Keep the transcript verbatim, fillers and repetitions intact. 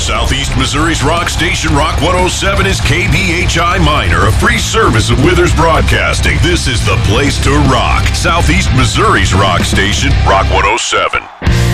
Southeast Missouri's rock station, Rock one oh seven, is K B H I Minor, a free service of Withers Broadcasting. This is the place to rock. Southeast Missouri's rock station, Rock one oh seven.